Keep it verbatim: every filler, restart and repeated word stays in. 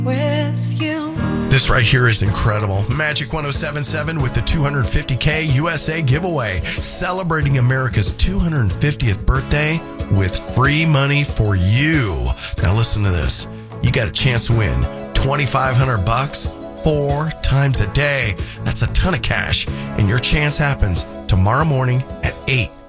with you. This right here is incredible. Magic one oh seven point seven with the two hundred fifty K U S A giveaway, celebrating America's two hundred fiftieth birthday with free money for you. Now listen to this. You got a chance to win twenty-five hundred bucks four times a day. That's a ton of cash, and your chance happens tomorrow morning at eight